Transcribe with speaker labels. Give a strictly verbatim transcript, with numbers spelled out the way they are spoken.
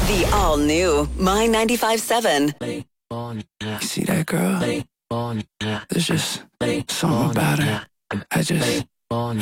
Speaker 1: The all-new My ninety-five seven.
Speaker 2: You see that girl? There's just something about her. I just, I